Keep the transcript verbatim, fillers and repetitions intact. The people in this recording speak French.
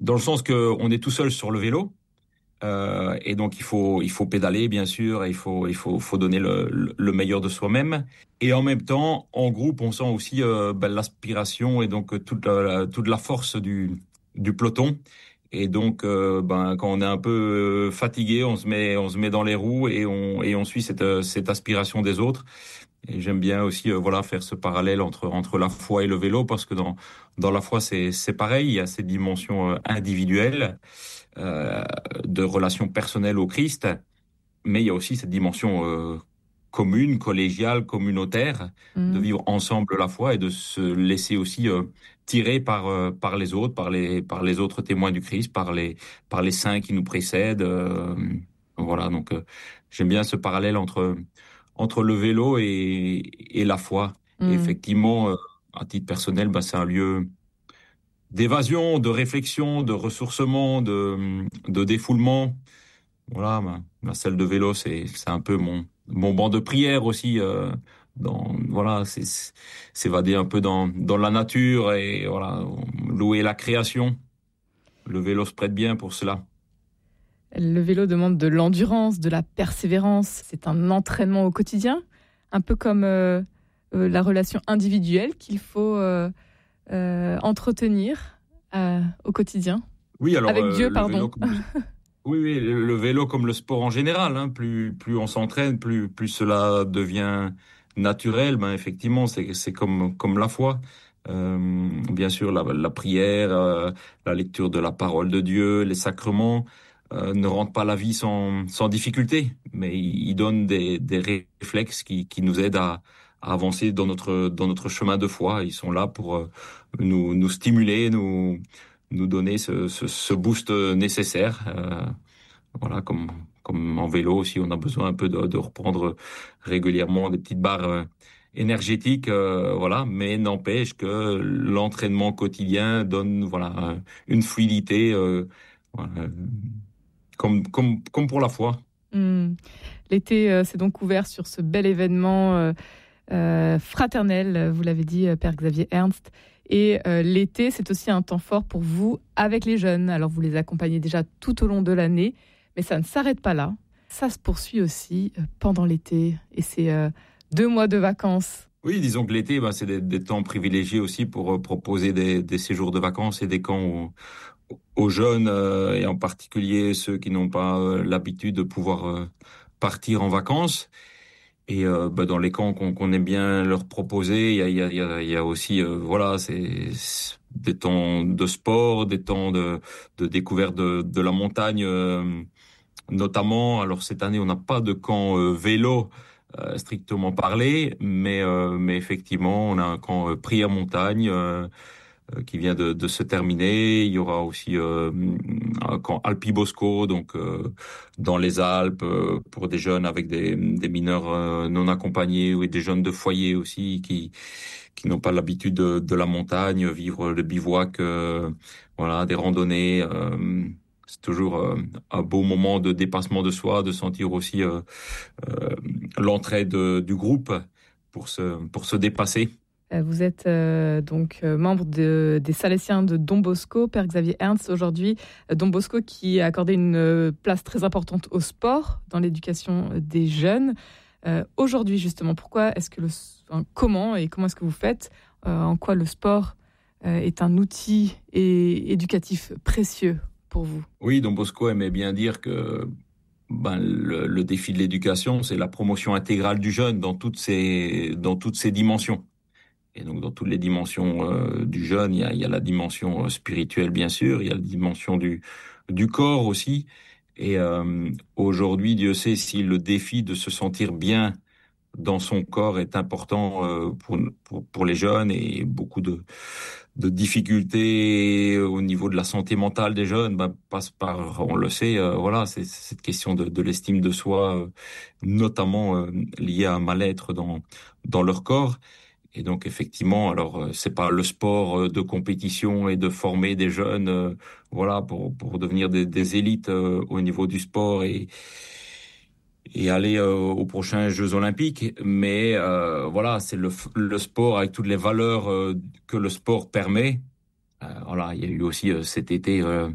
dans le sens que on est tout seul sur le vélo. Euh, et donc il faut il faut pédaler bien sûr, et il faut il faut faut donner le, le, le meilleur de soi-même. Et en même temps, en groupe, on sent aussi euh, ben, l'aspiration et donc toute la, toute la force du du peloton. Et donc euh, ben quand on est un peu fatigué, on se met on se met dans les roues et on et on suit cette cette aspiration des autres. Et j'aime bien aussi euh, voilà faire ce parallèle entre entre la foi et le vélo, parce que dans dans la foi c'est c'est pareil, il y a cette dimension euh, individuelle euh, de relation personnelle au Christ, mais il y a aussi cette dimension euh, commune, collégiale, communautaire, de Mmh. vivre ensemble la foi et de se laisser aussi euh, tirer par euh, par les autres, par les par les autres témoins du Christ, par les par les saints qui nous précèdent. Euh, voilà, donc euh, j'aime bien ce parallèle entre entre le vélo et et la foi. Et Mmh. effectivement, euh, à titre personnel, bah, c'est un lieu d'évasion, de réflexion, de ressourcement, de, de défoulement. Voilà, ma, ma salle de vélo, c'est, c'est un peu mon, mon banc de prière aussi. Euh, dans, voilà, c'est c'est- s'évader un peu dans, dans la nature et voilà, louer la création. Le vélo se prête bien pour cela. Le vélo demande de l'endurance, de la persévérance. C'est un entraînement au quotidien, un peu comme euh, euh, la relation individuelle qu'il faut euh, euh, entretenir euh, au quotidien. Oui, alors Avec euh, Dieu, le pardon. vélo comme le, oui, oui, le le vélo comme le sport en général, hein, plus plus on s'entraîne, plus plus cela devient naturel. Ben effectivement, c'est c'est comme comme la foi. Euh, bien sûr, la, la prière, euh, la lecture de la parole de Dieu, les sacrements euh, ne rendent pas la vie sans sans difficulté, mais ils, ils donnent des des réflexes qui qui nous aident à, à avancer dans notre dans notre chemin de foi. Ils sont là pour euh, nous nous stimuler, nous nous donner ce, ce, ce boost nécessaire. Euh, voilà, comme, comme en vélo aussi, on a besoin un peu de, de reprendre régulièrement des petites barres euh, énergétiques, euh, voilà. Mais n'empêche que l'entraînement quotidien donne, voilà, euh, une fluidité, euh, voilà, comme, comme, comme pour la foi. Hmm. L'été euh, s'est donc ouvert sur ce bel événement euh, euh, fraternel, vous l'avez dit, euh, Père Xavier Ernst. Et euh, l'été, c'est aussi un temps fort pour vous avec les jeunes. Alors, vous les accompagnez déjà tout au long de l'année, mais ça ne s'arrête pas là. Ça se poursuit aussi euh, pendant l'été. Et c'est euh, deux mois de vacances. Oui, disons que l'été, ben, c'est des, des temps privilégiés aussi pour euh, proposer des, des séjours de vacances et des camps aux, aux jeunes, euh, et en particulier ceux qui n'ont pas euh, l'habitude de pouvoir euh, partir en vacances. Et euh, bah, dans les camps qu'on qu'on aime bien leur proposer, il y a, il y a, il y a, il y a aussi, euh, voilà, c'est c'est des temps de sport, des temps de, de découverte de, de la montagne, euh, notamment. Alors cette année, on n'a pas de camp euh, vélo euh, strictement parlé, mais euh, mais effectivement, on a un camp euh, prière montagne euh, euh, qui vient de, de se terminer. Il y aura aussi euh, un camp Alpi Bosco, donc euh, dans les Alpes, euh, pour des jeunes avec des, des mineurs euh, non accompagnés, ou des jeunes de foyer aussi qui qui n'ont pas l'habitude de, de la montagne, vivre le bivouac, euh, voilà, des randonnées. Euh, c'est toujours euh, un beau moment de dépassement de soi, de sentir aussi euh, euh, l'entraide euh, du groupe pour se pour se dépasser. Euh, Vous êtes euh, donc euh, membre de- des Salésiens de Don Bosco, Père Xavier Ernst. Aujourd'hui, euh, Don Bosco qui a accordé une euh, place très importante au sport dans l'éducation des jeunes. Euh, Aujourd'hui, justement, pourquoi est-ce que le, enfin, comment et comment est-ce que vous faites, euh, en quoi le sport euh, est un outil et éducatif précieux pour vous? Oui, Don Bosco aimait bien dire que ben, le, le défi de l'éducation, c'est la promotion intégrale du jeune dans toutes ses dans toutes ses dimensions. Et donc dans toutes les dimensions euh, du jeune, il y a, il y a la dimension euh, spirituelle bien sûr, il y a la dimension du du corps aussi. Et euh, aujourd'hui, Dieu sait si le défi de se sentir bien dans son corps est important euh, pour, pour pour les jeunes, et beaucoup de de difficultés au niveau de la santé mentale des jeunes ben, passe par, on le sait, euh, voilà, c'est c'est cette question de, de l'estime de soi, euh, notamment euh, liée à un mal-être dans dans leur corps. Et donc effectivement, alors euh, c'est pas le sport euh, de compétition et de former des jeunes, euh, voilà, pour pour devenir des, des élites euh, au niveau du sport et et aller euh, aux prochains Jeux Olympiques. Mais euh, voilà, c'est le f- le sport avec toutes les valeurs euh, que le sport permet. Euh, voilà, il y a eu aussi euh, cet été euh,